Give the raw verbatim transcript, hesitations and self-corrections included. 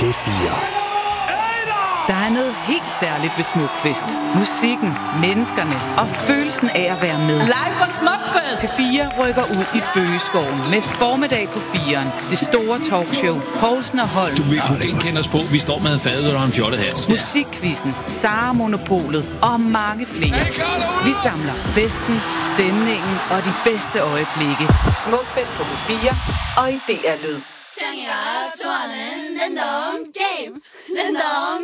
P fire. Der er noget helt særligt ved Smukfest. Musikken, menneskerne og følelsen af at være med. Live fra Smukfest! P fire rykker ud i bøgeskoven med formiddag på firen. Det store talkshow, Poulsen og Holm. Du vil kunne ikke kende os på. Vi står med en fadøl og en fjollet hat. Musikquizzen, Sara Monopolet og mange flere. Vi samler festen, stemningen og de bedste øjeblikke. Smukfest på P fire og i D R Lyd. 짱이가 좋아하는 랜덤 게임 랜덤